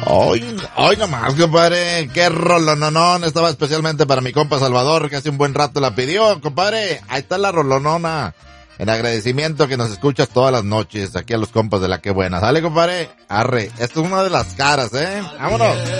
Hoy nomás, compadre. Qué rolononón. Estaba especialmente para mi compa Salvador, que hace un buen rato la pidió, compadre. Ahí está la rolonona. En agradecimiento que nos escuchas todas las noches aquí a los compas de La Que Buena. Sale, compadre. Arre. Esto es una de las caras, ¿eh? Vámonos.